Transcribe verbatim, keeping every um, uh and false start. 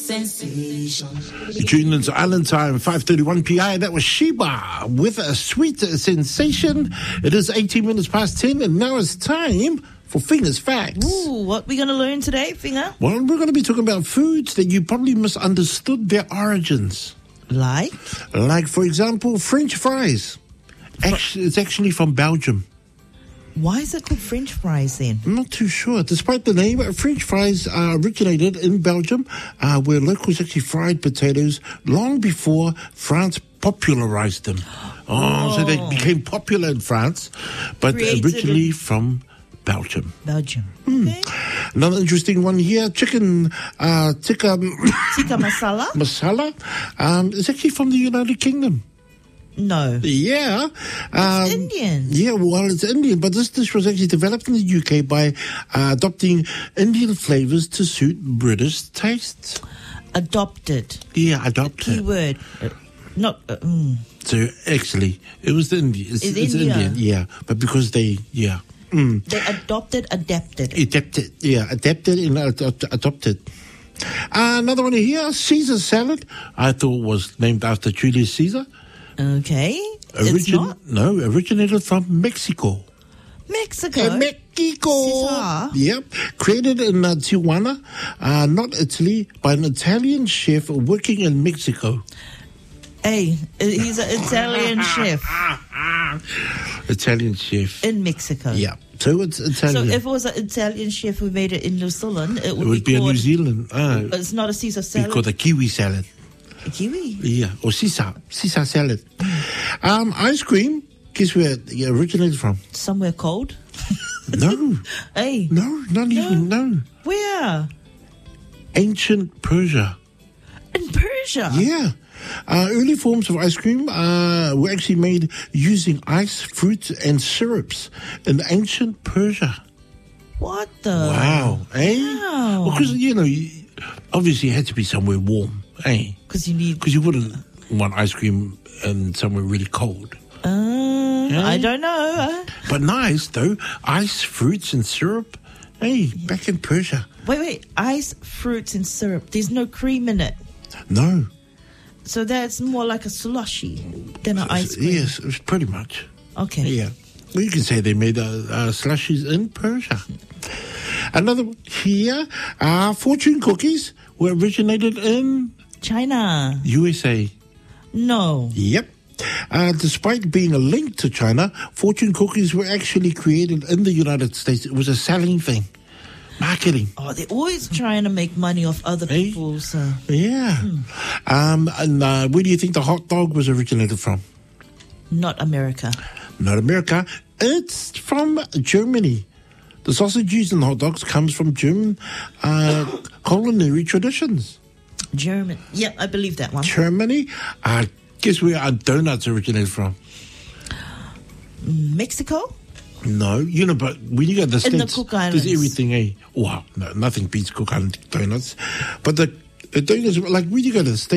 sensation. You're tuned into Island Time, five thirty-one P I. That was Sheba with a sweet sensation. It is eighteen minutes past ten, and now it's time for Finger's Facts. Ooh, what we going to learn today, Finger? Well, we're going to be talking about foods that you probably misunderstood their origins. Like? Like, for example, French fries. Actually, it's actually from Belgium. Why is it called French fries then? I'm not too sure. Despite the name, French fries uh, originated in Belgium, uh, where locals actually fried potatoes long before France popularized them. Oh, oh. So they became popular in France, but Created originally in from Belgium. Belgium. Hmm. Okay. Another interesting one here, chicken uh, tikka, Tikka masala? masala. Um, it's actually from the United Kingdom. No. Yeah. It's um, Indian. Yeah, well, it's Indian, but this dish was actually developed in the U K by uh, adopting Indian flavors to suit British tastes. Adopted. Yeah, adopted. Key word. Uh, not... Uh, mm. So, actually, it was the Indian. It's, It's it's India. Indian, yeah. But because they, yeah. Mm. They adopted, adapted. Adapted, yeah, adapted and ad- adopted. Uh, another one here, Caesar salad. I thought was named after Julius Caesar. Okay. Origin- it's not? No, originated from Mexico. Mexico. Uh, Mexico. Caesar. Yep. Created in uh, Tijuana, uh, not Italy, by an Italian chef working in Mexico. Hey, he's an Italian chef Italian chef. in Mexico. Yeah. So it's Italian. So if it was an Italian chef who made it in New Zealand, it would, it would be, be a called, New Zealand. Uh, It's not a Caesar it's salad. called a kiwi salad. A kiwi. Yeah. Or Caesar. Caesar salad. Um, ice cream. Guess where it originated from? Somewhere cold. No. Hey. No, not No. even, no. Where? Ancient Persia. In Persia. Yeah. Uh, early forms of ice cream uh, were actually made using ice, fruits, and syrups in ancient Persia. What the? Wow. Eh? Wow. Because, you know, you, obviously it had to be somewhere warm, eh? Because you need... Because you wouldn't want ice cream in somewhere really cold. Uh, Yeah. I don't know. Uh, But nice, though. Ice, fruits, and syrup. Hey, back in Persia. wait, wait. Ice, fruits, and syrup. There's no cream in it. No. So that's more like a slushy than an ice cream. Yes, it was pretty much. Okay. Yeah. Well, you can say they made uh, uh, slushies in Persia. Another one here, uh, fortune cookies were originated in China. U S A. No. Yep. Uh, despite being a link to China, fortune cookies were actually created in the United States. It was a selling thing. Marketing. Oh, they're always trying to make money off other Hey. people's... Uh, Yeah. Um, and uh, where do you think the hot dog was originated from? not America. Not America. It's from Germany. The sausages and hot dogs comes from German uh, culinary traditions. German. Yeah, I believe that one. Germany. Uh, guess where our donuts originated from? Mexico? No, you know, but when you go to the In the States, Cook there's Islands. everything, eh? Wow, no, nothing beats Cook Island donuts. But the, the donuts, like when you go to the States,